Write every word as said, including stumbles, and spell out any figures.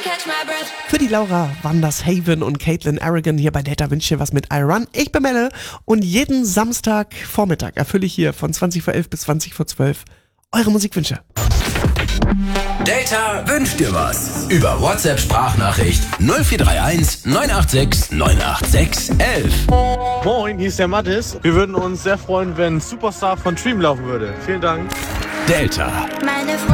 Für die Laura waren das Haven und Caitlin Aragon hier bei Delta Wünsch dir was mit I Run. Ich bin Melle und jeden Samstagvormittag erfülle ich hier von zwanzig vor elf bis zwanzig vor zwölf eure Musikwünsche. Delta wünscht dir was. Über WhatsApp-Sprachnachricht null vier drei eins neun acht sechs neun acht sechs elf. Moin, hier ist der Mathis. Wir würden uns sehr freuen, wenn Superstar von Dream laufen würde. Vielen Dank. Delta. Meine Freunde